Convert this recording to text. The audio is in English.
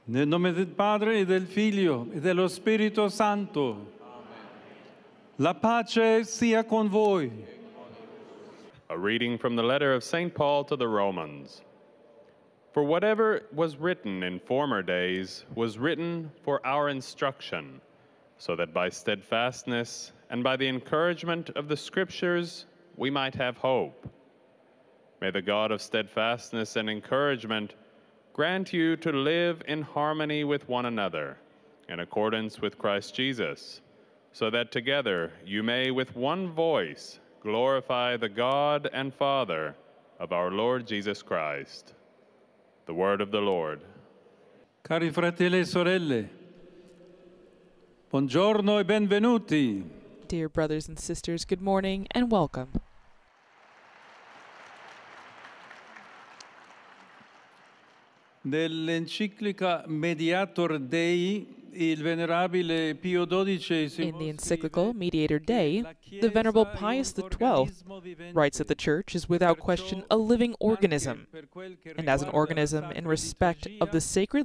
Nel nome del Padre e del Figlio e dello Spirito Santo. La pace sia con voi. A reading from the letter of St. Paul to the Romans. For whatever was written in former days was written for our instruction, so that by steadfastness and by the encouragement of the Scriptures we might have hope. May the God of steadfastness and encouragement grant you to live in harmony with one another, in accordance with Christ Jesus, so that together you may with one voice glorify the God and Father of our Lord Jesus Christ. The word of the Lord. Cari fratelli e sorelle, buongiorno e benvenuti. Dear brothers and sisters, good morning and welcome. Nell'enciclica Mediator Dei, il venerabile Pio XII In the encyclical Mediator Dei, the Venerable Pius XII writes that the Church is without question a living organism, and as an organism in respect of the sacred